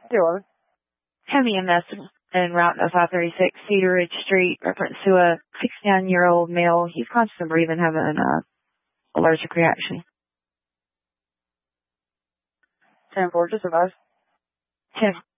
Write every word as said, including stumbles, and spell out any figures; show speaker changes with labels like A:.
A: Zero.
B: Have E M S en route to five thirty-six Cedar Ridge Street, reference to a sixty-nine-year-old male. He's conscious of breathing, having an uh, allergic reaction.
A: ten four, just advise.
B: ten